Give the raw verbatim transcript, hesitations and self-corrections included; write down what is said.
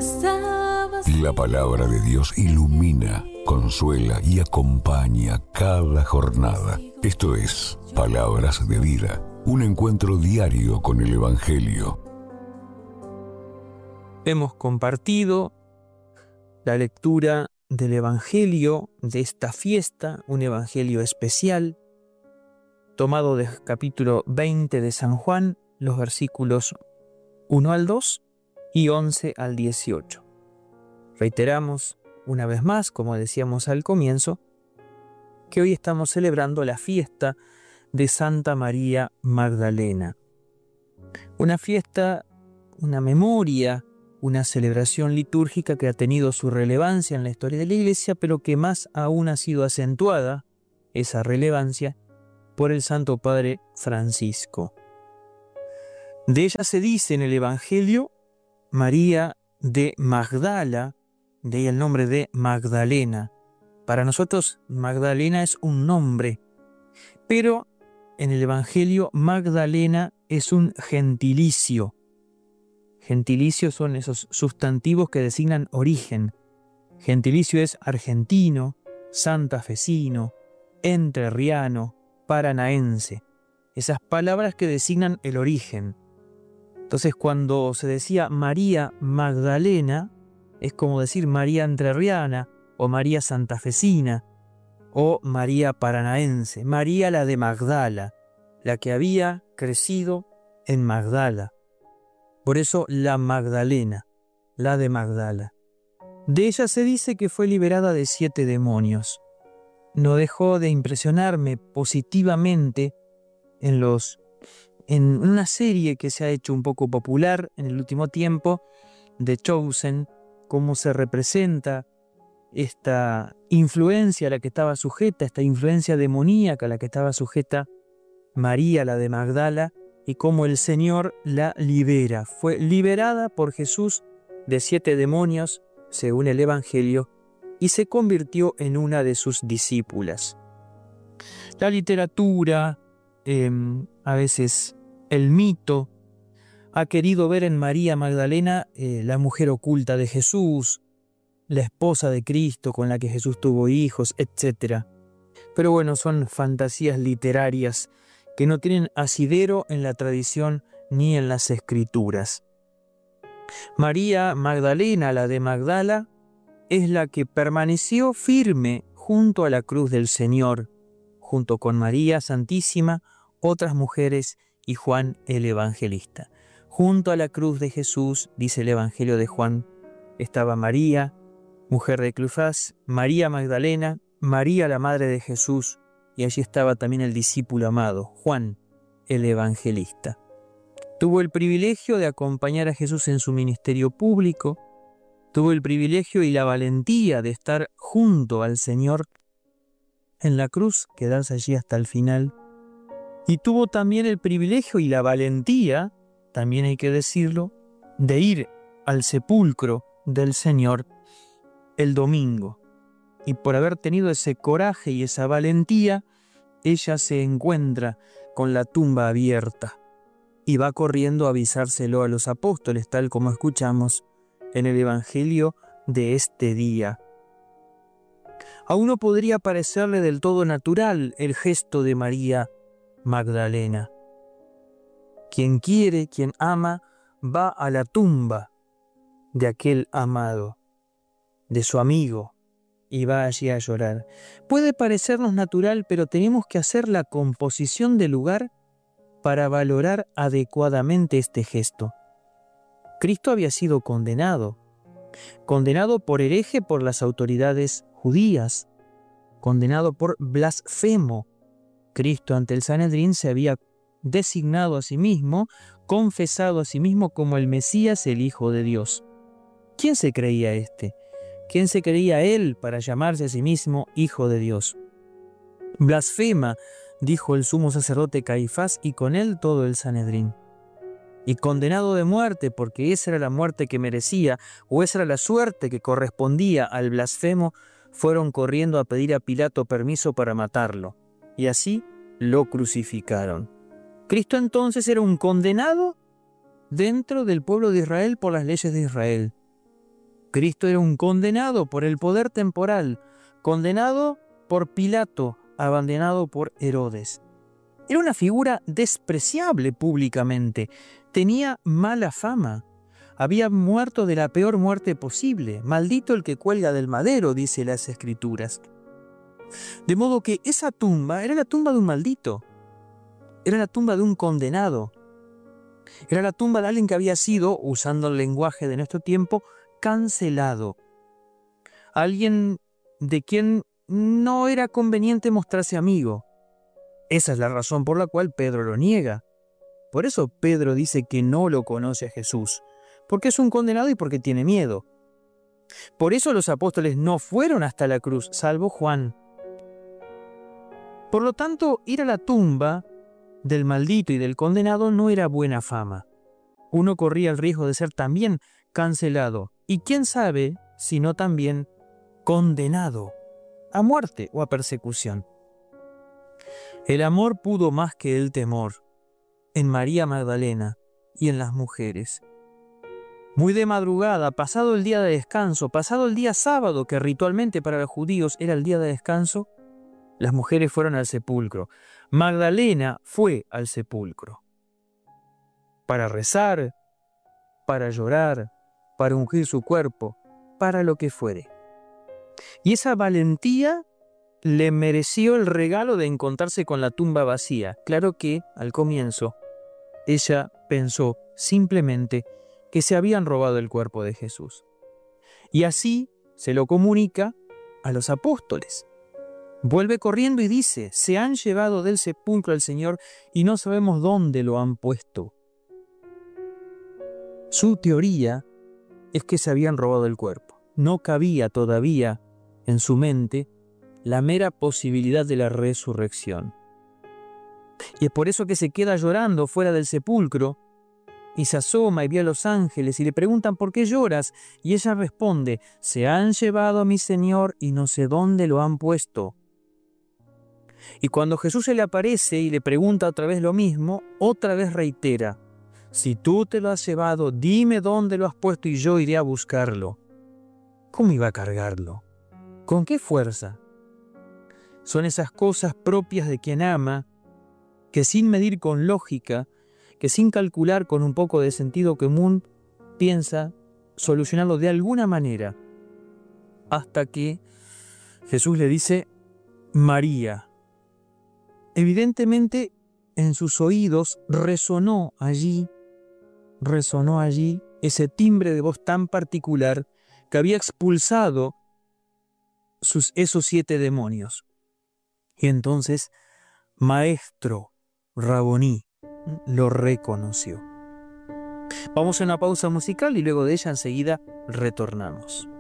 estabas. La palabra de Dios ilumina, consuela y acompaña cada jornada. Esto es Palabras de Vida, un encuentro diario con el Evangelio. Hemos compartido la lectura del Evangelio de esta fiesta, un Evangelio especial, tomado del capítulo veinte de San Juan, los versículos uno al dos y once al dieciocho. Reiteramos una vez más, como decíamos al comienzo, que hoy estamos celebrando la fiesta de Santa María Magdalena. Una fiesta, una memoria, una celebración litúrgica que ha tenido su relevancia en la historia de la Iglesia, pero que más aún ha sido acentuada, esa relevancia, por el Santo Padre Francisco. De ella se dice en el Evangelio María de Magdala, de ahí el nombre de Magdalena. Para nosotros Magdalena es un nombre, pero en el Evangelio Magdalena es un gentilicio. Gentilicios son esos sustantivos que designan origen. Gentilicio es argentino, santafesino, entrerriano, paranaense. Esas palabras que designan el origen. Entonces, cuando se decía María Magdalena, es como decir María entrerriana, o María santafesina, o María paranaense. María la de Magdala, la que había crecido en Magdala. Por eso la Magdalena, la de Magdala. De ella se dice que fue liberada de siete demonios. No dejó de impresionarme positivamente en los en una serie que se ha hecho un poco popular en el último tiempo, The Chosen, cómo se representa esta influencia a la que estaba sujeta, esta influencia demoníaca a la que estaba sujeta María, la de Magdala, y cómo el Señor la libera. Fue liberada por Jesús de siete demonios, según el Evangelio, y se convirtió en una de sus discípulas. La literatura, eh, a veces el mito, ha querido ver en María Magdalena eh, la mujer oculta de Jesús, la esposa de Cristo con la que Jesús tuvo hijos, etcétera. Pero bueno, son fantasías literarias que no tienen asidero en la tradición ni en las escrituras. María Magdalena, la de Magdala, es la que permaneció firme junto a la cruz del Señor, junto con María Santísima, otras mujeres y Juan el Evangelista. Junto a la cruz de Jesús, dice el Evangelio de Juan, estaba María, mujer de Cleofás, María Magdalena, María la madre de Jesús, y allí estaba también el discípulo amado, Juan el Evangelista. Tuvo el privilegio de acompañar a Jesús en su ministerio público, tuvo el privilegio y la valentía de estar junto al Señor en la cruz, quedarse allí hasta el final, y tuvo también el privilegio y la valentía, también hay que decirlo, de ir al sepulcro del Señor el domingo. Y por haber tenido ese coraje y esa valentía, ella se encuentra con la tumba abierta y va corriendo a avisárselo a los apóstoles, tal como escuchamos en el Evangelio de este día. A uno podría parecerle del todo natural el gesto de María Magdalena. Quien quiere, quien ama, va a la tumba de aquel amado, de su amigo, y va allí a llorar. Puede parecernos natural, pero tenemos que hacer la composición del lugar para valorar adecuadamente este gesto. Cristo había sido condenado, condenado por hereje por las autoridades judías, condenado por blasfemo. Cristo ante el Sanedrín se había designado a sí mismo, confesado a sí mismo como el Mesías, el Hijo de Dios. ¿Quién se creía este? ¿Quién se creía él para llamarse a sí mismo Hijo de Dios? Blasfema, dijo el sumo sacerdote Caifás, y con él todo el Sanedrín. Y condenado de muerte, porque esa era la muerte que merecía, o esa era la suerte que correspondía al blasfemo, fueron corriendo a pedir a Pilato permiso para matarlo. Y así lo crucificaron. Cristo entonces era un condenado dentro del pueblo de Israel por las leyes de Israel. Cristo era un condenado por el poder temporal, condenado por Pilato, abandonado por Herodes. Era una figura despreciable públicamente, tenía mala fama, había muerto de la peor muerte posible, maldito el que cuelga del madero, dice las Escrituras. De modo que esa tumba era la tumba de un maldito, era la tumba de un condenado, era la tumba de alguien que había sido, usando el lenguaje de nuestro tiempo, cancelado. Alguien de quien no era conveniente mostrarse amigo. Esa es la razón por la cual Pedro lo niega. Por eso Pedro dice que no lo conoce a Jesús, porque es un condenado y porque tiene miedo. Por eso los apóstoles no fueron hasta la cruz, salvo Juan. Por lo tanto, ir a la tumba del maldito y del condenado no era buena fama. Uno corría el riesgo de ser también cancelado, y quién sabe si no también condenado a muerte o a persecución. El amor pudo más que el temor en María Magdalena y en las mujeres. Muy de madrugada, pasado el día de descanso, pasado el día sábado, que ritualmente para los judíos era el día de descanso, las mujeres fueron al sepulcro. Magdalena fue al sepulcro para rezar, para llorar, para ungir su cuerpo, para lo que fuere. Y esa valentía le mereció el regalo de encontrarse con la tumba vacía. Claro que, al comienzo, ella pensó simplemente que se habían robado el cuerpo de Jesús. Y así se lo comunica a los apóstoles. Vuelve corriendo y dice, se han llevado del sepulcro al Señor y no sabemos dónde lo han puesto. Su teoría es que se habían robado el cuerpo. No cabía todavía en su mente la mera posibilidad de la resurrección. Y es por eso que se queda llorando fuera del sepulcro y se asoma y ve a los ángeles y le preguntan ¿por qué lloras? Y ella responde, se han llevado a mi Señor y no sé dónde lo han puesto. Y cuando Jesús se le aparece y le pregunta otra vez lo mismo, otra vez reitera, si tú te lo has llevado, dime dónde lo has puesto y yo iré a buscarlo. ¿Cómo iba a cargarlo? ¿Con qué fuerza? Son esas cosas propias de quien ama, que sin medir con lógica, que sin calcular con un poco de sentido común, piensa solucionarlo de alguna manera, hasta que Jesús le dice, María. Evidentemente, en sus oídos resonó allí, resonó allí ese timbre de voz tan particular que había expulsado sus, esos siete demonios. Y entonces, Maestro, Raboní, lo reconoció. Vamos a una pausa musical y luego de ella enseguida retornamos.